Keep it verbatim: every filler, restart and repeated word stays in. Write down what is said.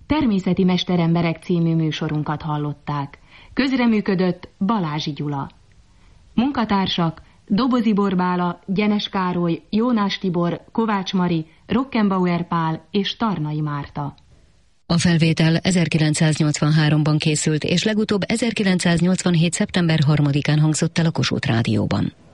Természeti mesteremberek című műsorunkat hallották. Közreműködött Balázsi Gyula. Munkatársak: Dobozi Borbála, Gyenes Károly, Jónás Tibor, Kovács Mari, Rockenbauer Pál és Tarnai Márta. A felvétel ezerkilencszáznyolcvanháromban készült, és legutóbb ezerkilencszáznyolcvanhét. szeptember harmadikán hangzott el a Kossuth Rádióban.